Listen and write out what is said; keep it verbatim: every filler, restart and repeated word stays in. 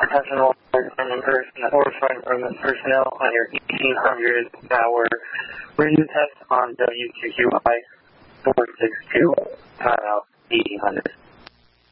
professional employment person or employment personnel on your eighteen hundred hour written test on W Q Q I four six two, timeout eighteen hundred.